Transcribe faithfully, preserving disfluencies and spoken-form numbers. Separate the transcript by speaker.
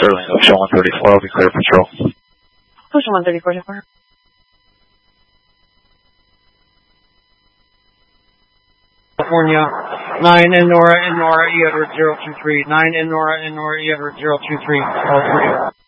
Speaker 1: Sterling, Ocean one thirty-four, I'll be clear patrol.
Speaker 2: Ocean one thirty-four,
Speaker 3: California, nine and Nora and Nora, E Edward zero two three, nine and Nora and Nora, E Edward zero two three, all three.